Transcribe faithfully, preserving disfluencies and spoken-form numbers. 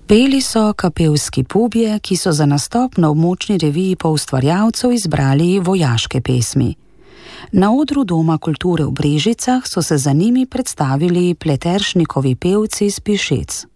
Peli so kapelski pubje, ki so za nastop na območni reviji poustvarjalcev izbrali vojaške pesmi. Na odru Doma kulture v Brežicah so se za njimi predstavili Pleteršnikovi pevci iz Pišec.